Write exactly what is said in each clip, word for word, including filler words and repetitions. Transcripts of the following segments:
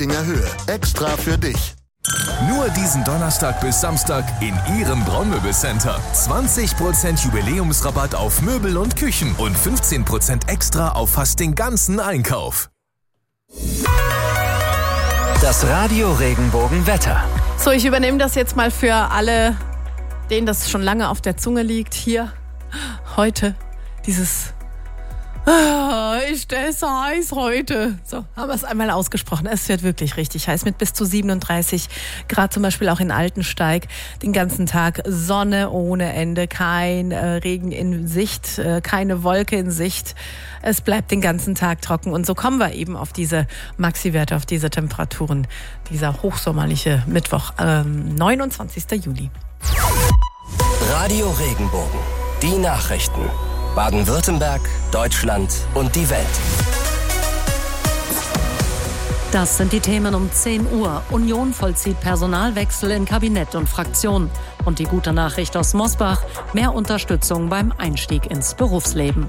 Röttinger Höhe. Extra für dich. Nur diesen Donnerstag bis Samstag in Ihrem Braunmöbelcenter. zwanzig Prozent Jubiläumsrabatt auf Möbel und Küchen und fünfzehn Prozent extra auf fast den ganzen Einkauf. Das Radio Regenbogen Wetter. So, ich übernehme das jetzt mal für alle, denen das schon lange auf der Zunge liegt. Hier, heute, dieses... Ah, ist das heiß heute. So, haben wir es einmal ausgesprochen. Es wird wirklich richtig heiß mit bis zu siebenunddreißig Grad, zum Beispiel auch in Altensteig. Den ganzen Tag Sonne ohne Ende, kein äh, Regen in Sicht, äh, keine Wolke in Sicht. Es bleibt den ganzen Tag trocken und so kommen wir eben auf diese Maxi-Werte, auf diese Temperaturen. Dieser hochsommerliche Mittwoch, ähm, neunundzwanzigsten Juli. Radio Regenbogen, die Nachrichten. Baden-Württemberg, Deutschland und die Welt. Das sind die Themen um zehn Uhr. Union vollzieht Personalwechsel in Kabinett und Fraktion. Und die gute Nachricht aus Mosbach: mehr Unterstützung beim Einstieg ins Berufsleben.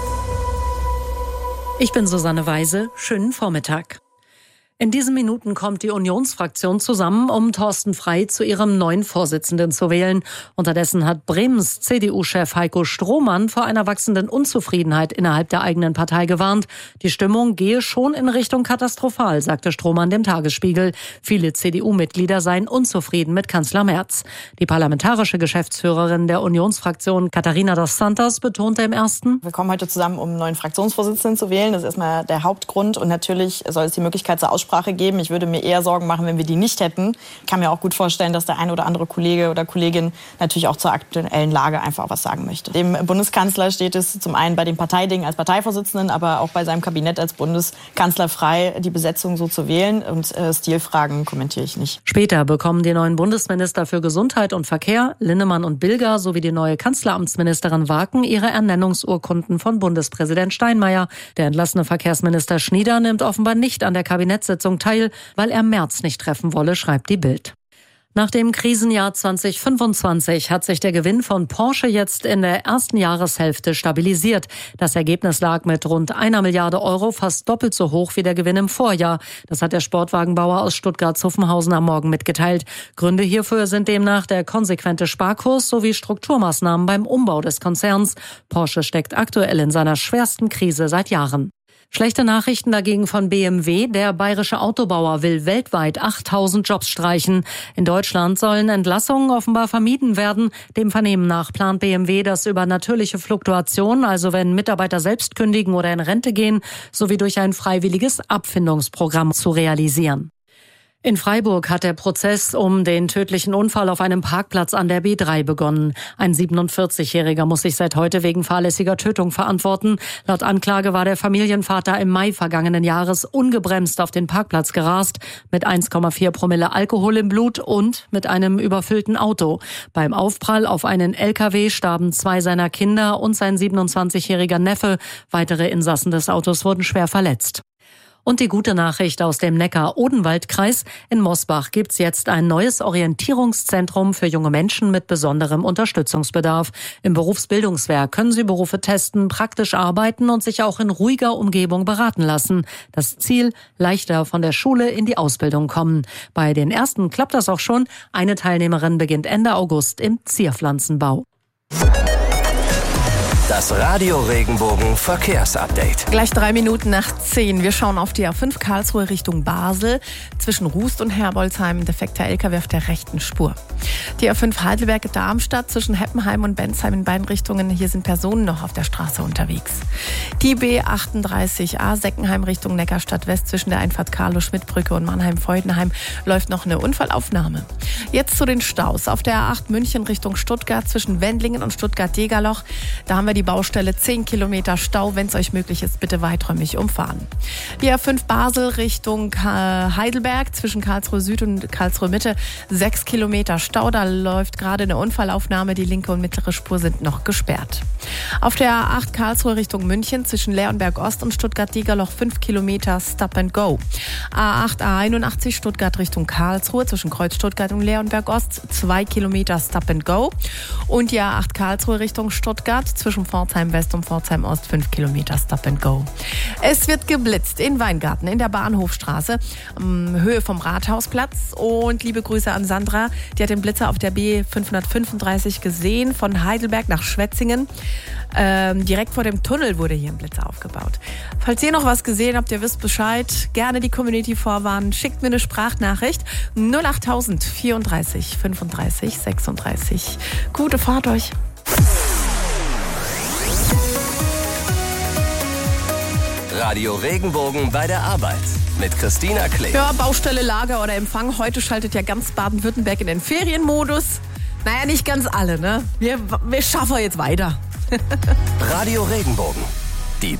Ich bin Susanne Weise. Schönen Vormittag. In diesen Minuten kommt die Unionsfraktion zusammen, um Thorsten Frey zu ihrem neuen Vorsitzenden zu wählen. Unterdessen hat Bremens C D U-Chef Heiko Strohmann vor einer wachsenden Unzufriedenheit innerhalb der eigenen Partei gewarnt. Die Stimmung gehe schon in Richtung katastrophal, sagte Strohmann dem Tagesspiegel. Viele C D U-Mitglieder seien unzufrieden mit Kanzler Merz. Die parlamentarische Geschäftsführerin der Unionsfraktion, Katharina dos Santos, betonte im Ersten: Wir kommen heute zusammen, um einen neuen Fraktionsvorsitzenden zu wählen. Das ist erstmal der Hauptgrund. Und natürlich soll es die Möglichkeit zur Aussprache geben. Ich würde mir eher Sorgen machen, wenn wir die nicht hätten. Ich kann mir auch gut vorstellen, dass der ein oder andere Kollege oder Kollegin natürlich auch zur aktuellen Lage einfach was sagen möchte. Dem Bundeskanzler steht es zum einen bei den Parteidingen als Parteivorsitzenden, aber auch bei seinem Kabinett als Bundeskanzler frei, die Besetzung so zu wählen. Und äh, Stilfragen kommentiere ich nicht. Später bekommen die neuen Bundesminister für Gesundheit und Verkehr, Linnemann und Bilger, sowie die neue Kanzleramtsministerin Waken ihre Ernennungsurkunden von Bundespräsident Steinmeier. Der entlassene Verkehrsminister Schnieder nimmt offenbar nicht an der Kabinettssitzung teil, weil er Merz nicht treffen wolle, schreibt die Bild. Nach dem Krisenjahr zwanzig fünfundzwanzig hat sich der Gewinn von Porsche jetzt in der ersten Jahreshälfte stabilisiert. Das Ergebnis lag mit rund einer Milliarde Euro fast doppelt so hoch wie der Gewinn im Vorjahr. Das hat der Sportwagenbauer aus Stuttgart-Zuffenhausen am Morgen mitgeteilt. Gründe hierfür sind demnach der konsequente Sparkurs sowie Strukturmaßnahmen beim Umbau des Konzerns. Porsche steckt aktuell in seiner schwersten Krise seit Jahren. Schlechte Nachrichten dagegen von B M W. Der bayerische Autobauer will weltweit achttausend Jobs streichen. In Deutschland sollen Entlassungen offenbar vermieden werden. Dem Vernehmen nach plant B M W, das über natürliche Fluktuation, also wenn Mitarbeiter selbst kündigen oder in Rente gehen, sowie durch ein freiwilliges Abfindungsprogramm zu realisieren. In Freiburg hat der Prozess um den tödlichen Unfall auf einem Parkplatz an der B drei begonnen. Ein siebenundvierzigjähriger muss sich seit heute wegen fahrlässiger Tötung verantworten. Laut Anklage war der Familienvater im Mai vergangenen Jahres ungebremst auf den Parkplatz gerast, mit eins Komma vier Promille Alkohol im Blut und mit einem überfüllten Auto. Beim Aufprall auf einen L K W starben zwei seiner Kinder und sein siebenundzwanzigjähriger Neffe. Weitere Insassen des Autos wurden schwer verletzt. Und die gute Nachricht aus dem Neckar-Odenwald-Kreis: In Mosbach gibt's jetzt ein neues Orientierungszentrum für junge Menschen mit besonderem Unterstützungsbedarf. Im Berufsbildungswerk können sie Berufe testen, praktisch arbeiten und sich auch in ruhiger Umgebung beraten lassen. Das Ziel: leichter von der Schule in die Ausbildung kommen. Bei den ersten klappt das auch schon. Eine Teilnehmerin beginnt Ende August im Zierpflanzenbau. Das Radio Regenbogen Verkehrsupdate. Gleich drei Minuten nach zehn. Wir schauen auf die A fünf Karlsruhe Richtung Basel. Zwischen Rust und Herbolzheim defekter L K W auf der rechten Spur. Die A fünf Heidelberg-Darmstadt zwischen Heppenheim und Bensheim in beiden Richtungen. Hier sind Personen noch auf der Straße unterwegs. Die B achtunddreißig A Seckenheim Richtung Neckarstadt West zwischen der Einfahrt Carlo-Schmidt-Brücke und Mannheim-Freudenheim läuft noch eine Unfallaufnahme. Jetzt zu den Staus. Auf der A acht München Richtung Stuttgart zwischen Wendlingen und Stuttgart-Degerloch. Da haben wir die Baustelle zehn Kilometer Stau. Wenn es euch möglich ist, bitte weiträumig umfahren. Die A fünf Basel Richtung Heidelberg zwischen Karlsruhe Süd und Karlsruhe Mitte sechs Kilometer Stau. Da läuft gerade eine Unfallaufnahme. Die linke und mittlere Spur sind noch gesperrt. Auf der A acht Karlsruhe Richtung München zwischen Leonberg Ost und Stuttgart-Degerloch fünf Kilometer Stop and Go. A acht A einundachtzig Stuttgart Richtung Karlsruhe zwischen Kreuz Stuttgart und Leonberg Ost zwei Kilometer Stop and Go. Und die A acht Karlsruhe Richtung Stuttgart zwischen Pforzheim West und Pforzheim Ost, fünf Kilometer Stop and Go. Es wird geblitzt in Weingarten, in der Bahnhofstraße, um, Höhe vom Rathausplatz. Und liebe Grüße an Sandra, die hat den Blitzer auf der B fünfhundertfünfunddreißig gesehen, von Heidelberg nach Schwetzingen. Ähm, direkt vor dem Tunnel wurde hier ein Blitzer aufgebaut. Falls ihr noch was gesehen habt, ihr wisst Bescheid, gerne die Community vorwarnen, schickt mir eine Sprachnachricht null achttausend vierunddreißig fünfunddreißig sechsunddreißig. Gute Fahrt euch. Radio Regenbogen bei der Arbeit mit Christina Klee. Ja, Baustelle, Lager oder Empfang. Heute schaltet ja ganz Baden-Württemberg in den Ferienmodus. Naja, nicht ganz alle, ne? Wir, wir schaffen jetzt weiter. Radio Regenbogen.